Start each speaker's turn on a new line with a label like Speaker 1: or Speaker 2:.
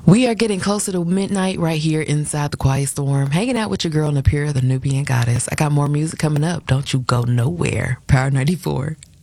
Speaker 1: We are getting closer to midnight right here inside the Quiet Storm, hanging out with your girl Napira, the Nubian Goddess. I got more music coming up. Don't you go nowhere. Power 94.